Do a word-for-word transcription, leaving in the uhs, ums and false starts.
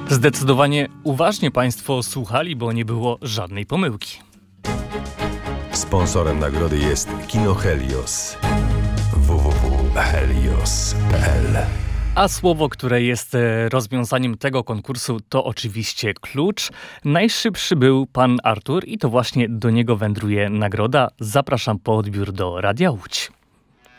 Zdecydowanie uważnie Państwo słuchali, bo nie było żadnej pomyłki. Sponsorem nagrody jest Kino Helios. w w w kropka helios kropka p l. A słowo, które jest e, rozwiązaniem tego konkursu, to oczywiście klucz. Najszybszy był pan Artur i to właśnie do niego wędruje nagroda. Zapraszam po odbiór do Radia Łódź.